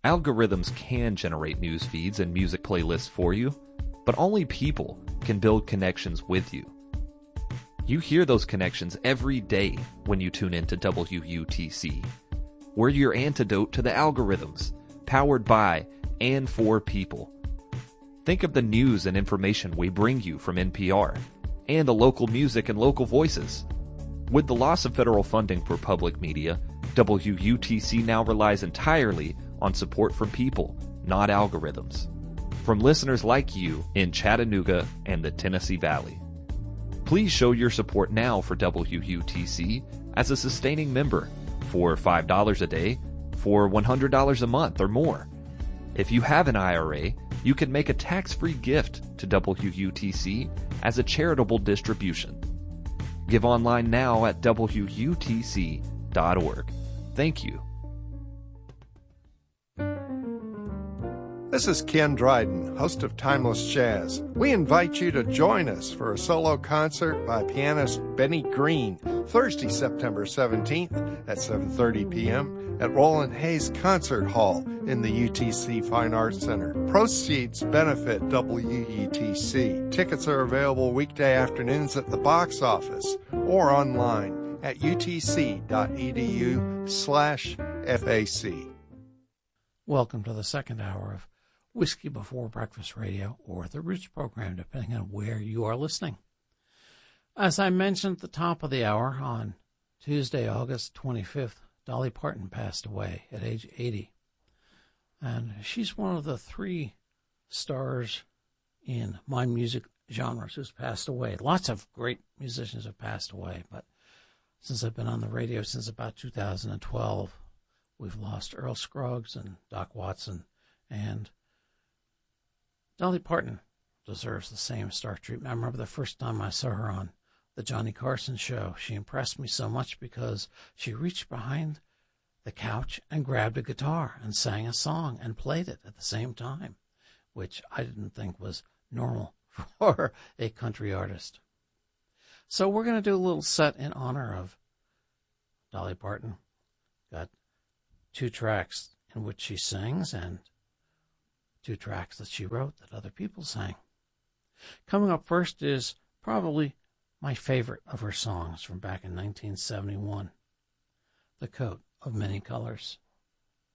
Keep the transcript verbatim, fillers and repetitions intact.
Algorithms can generate news feeds and music playlists for you, but only people can build connections with you. You hear those connections every day when you tune into W U T C. We're your antidote to the algorithms, powered by and for people. Think of the news and information we bring you from N P R, and the local music and local voices. With the loss of federal funding for public media, W U T C now relies entirely on support from people, not algorithms. From listeners like you in Chattanooga and the Tennessee Valley. Please show your support now for W U T C as a sustaining member for five dollars a day, for one hundred dollars a month or more. If you have an I R A, you can make a tax-free gift to W U T C as a charitable distribution. Give online now at W U T C dot org. Thank you. This is Ken Dryden, host of Timeless Jazz. We invite you to join us for a solo concert by pianist Benny Green, Thursday, September seventeenth at seven thirty p.m. at Roland Hayes Concert Hall in the U T C Fine Arts Center. Proceeds benefit W U T C. Tickets are available weekday afternoons at the box office or online at utc.edu slash FAC. Welcome to the second hour of Whiskey Before Breakfast Radio, or the Roots program, depending on where you are listening. As I mentioned at the top of the hour, on Tuesday, August twenty-fifth, Dolly Parton passed away at age eighty. And she's one of the three stars in my music genres who's passed away. Lots of great musicians have passed away, but since I've been on the radio since about two thousand twelve, we've lost Earl Scruggs and Doc Watson, and Dolly Parton deserves the same star treatment. I remember the first time I saw her on the Johnny Carson show. She impressed me so much because she reached behind the couch and grabbed a guitar and sang a song and played it at the same time, which I didn't think was normal for a country artist. So we're going to do a little set in honor of Dolly Parton. Got two tracks in which she sings and two tracks that she wrote that other people sang. Coming up first is probably my favorite of her songs from back in nineteen seventy-one, The Coat of Many Colors.